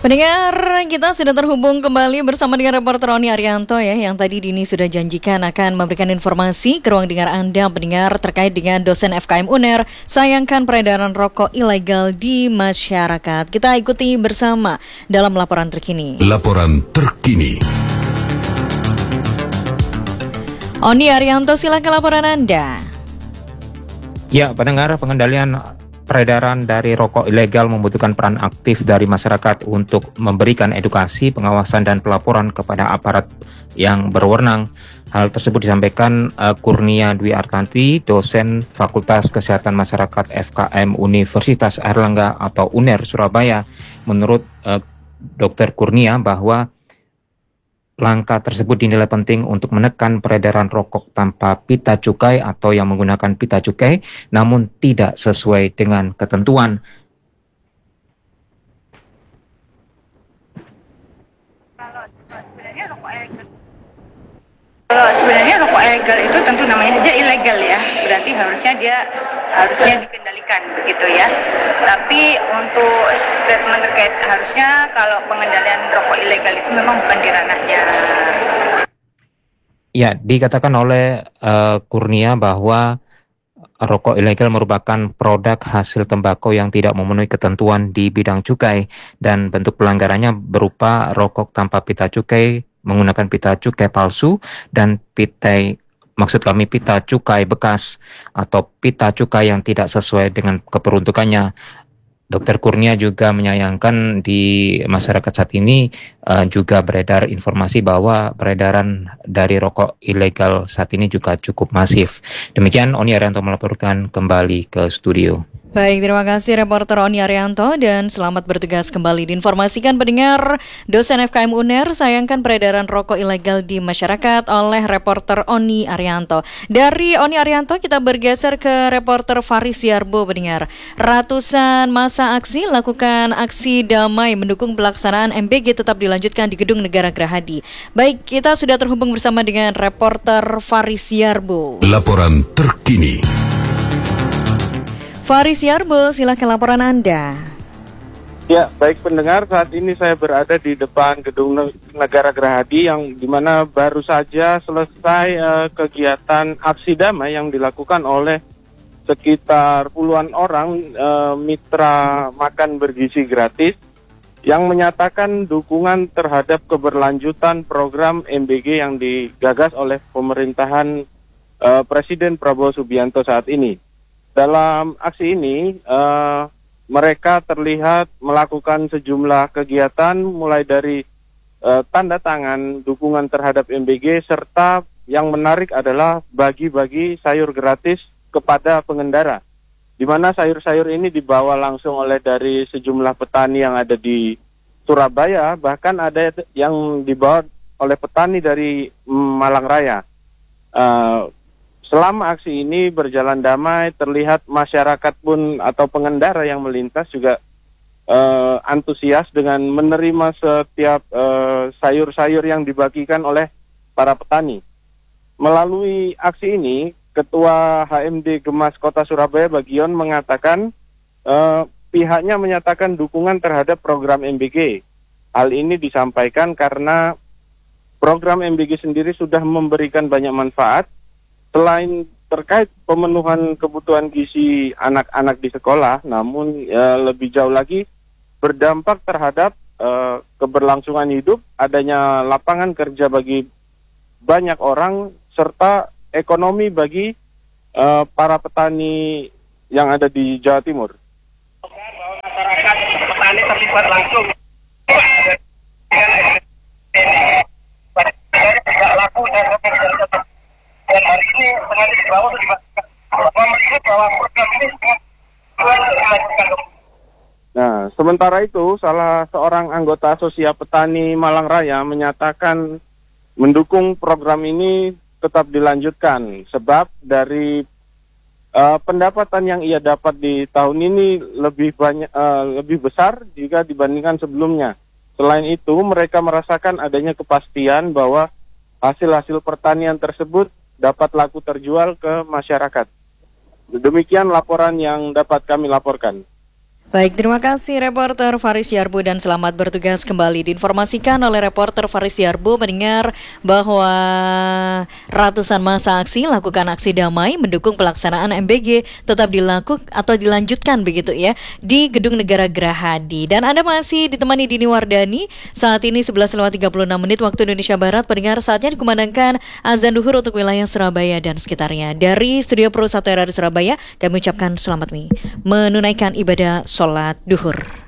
Pendengar, kita sudah terhubung kembali bersama dengan reporter Oni Arianto ya, yang tadi Dini sudah janjikan akan memberikan informasi ke ruang dengar Anda pendengar terkait dengan dosen FKM UNER sayangkan peredaran rokok ilegal di masyarakat. Kita ikuti bersama dalam laporan terkini. Laporan terkini. Oni Arianto, silakan laporan Anda. Ya, pendengar, pengendalian peredaran dari rokok ilegal membutuhkan peran aktif dari masyarakat untuk memberikan edukasi, pengawasan, dan pelaporan kepada aparat yang berwenang. Hal tersebut disampaikan Kurnia Dwi Artanti, dosen Fakultas Kesehatan Masyarakat FKM Universitas Airlangga atau UNER Surabaya. Menurut Dr. Kurnia bahwa langkah tersebut dinilai penting untuk menekan peredaran rokok tanpa pita cukai atau yang menggunakan pita cukai namun tidak sesuai dengan ketentuan. Kalau sebenarnya rokok ilegal itu tentu namanya saja ilegal ya, berarti harusnya dikendalikan begitu ya. Tapi untuk statement terkait harusnya kalau pengendalian rokok ilegal itu memang bukan di ranahnya. Ya, dikatakan oleh Kurnia bahwa rokok ilegal merupakan produk hasil tembakau yang tidak memenuhi ketentuan di bidang cukai dan bentuk pelanggarannya berupa rokok tanpa pita cukai, menggunakan pita cukai palsu, dan pita cukai bekas atau pita cukai yang tidak sesuai dengan keperuntukannya. Dr. Kurnia juga menyayangkan di masyarakat saat ini juga beredar informasi bahwa peredaran dari rokok ilegal saat ini juga cukup masif. Demikian Oni Arianto melaporkan kembali ke studio. Baik, terima kasih reporter Oni Arianto dan selamat bertugas kembali. Diinformasikan pendengar, dosen FKM UNER sayangkan peredaran rokok ilegal di masyarakat oleh reporter Oni Arianto. Dari Oni Arianto kita bergeser ke reporter Faris Yarbo pendengar. Ratusan massa aksi lakukan aksi damai mendukung pelaksanaan MBG tetap dilanjutkan di Gedung Negara Gerahadi. Baik, kita sudah terhubung bersama dengan reporter Faris Yarbo. Laporan terkini. Faris Yarbo, silakan laporan Anda. Ya, baik pendengar, saat ini saya berada di depan Gedung Negara Gerahadi yang dimana baru saja selesai kegiatan aksi damai yang dilakukan oleh sekitar puluhan orang mitra makan bergizi gratis yang menyatakan dukungan terhadap keberlanjutan program MBG yang digagas oleh pemerintahan Presiden Prabowo Subianto saat ini. Dalam aksi ini, mereka terlihat melakukan sejumlah kegiatan mulai dari tanda tangan dukungan terhadap MBG serta yang menarik adalah bagi-bagi sayur gratis kepada pengendara. Di mana sayur-sayur ini dibawa langsung oleh dari sejumlah petani yang ada di Surabaya, bahkan ada yang dibawa oleh petani dari Malang Raya. Selama aksi ini berjalan damai, terlihat masyarakat pun atau pengendara yang melintas juga antusias dengan menerima setiap sayur-sayur yang dibagikan oleh para petani. Melalui aksi ini, Ketua HMD Gemas Kota Surabaya Bagion mengatakan pihaknya menyatakan dukungan terhadap program MBG. Hal ini disampaikan karena program MBG sendiri sudah memberikan banyak manfaat. Selain terkait pemenuhan kebutuhan gizi anak-anak di sekolah, namun lebih jauh lagi berdampak terhadap keberlangsungan hidup, adanya lapangan kerja bagi banyak orang, serta ekonomi bagi para petani yang ada di Jawa Timur. Masyarakat petani terlibat langsung tidak laku dan hari ini petani di bawah juga melihat bahwa program ini Nah, sementara itu salah seorang anggota Asosiasi Petani Malang Raya menyatakan mendukung program ini tetap dilanjutkan sebab dari pendapatan yang ia dapat di tahun ini lebih besar jika dibandingkan sebelumnya. Selain itu, mereka merasakan adanya kepastian bahwa hasil-hasil pertanian tersebut dapat laku terjual ke masyarakat. Demikian laporan yang dapat kami laporkan. Baik, terima kasih reporter Faris Yarbu dan selamat bertugas kembali. Diinformasikan oleh reporter Faris Yarbu mendengar bahwa ratusan massa aksi lakukan aksi damai mendukung pelaksanaan MBG tetap dilakukan atau dilanjutkan begitu ya di Gedung Negara Gerahadi. Dan Anda masih ditemani Dini Wardani. Saat ini 11:36 waktu Indonesia Barat. Pendengar, saatnya dikumandangkan azan duhur untuk wilayah Surabaya dan sekitarnya. Dari Studio Pro 1 RRI Surabaya, kami ucapkan selamat menunaikan ibadah sholat duhur.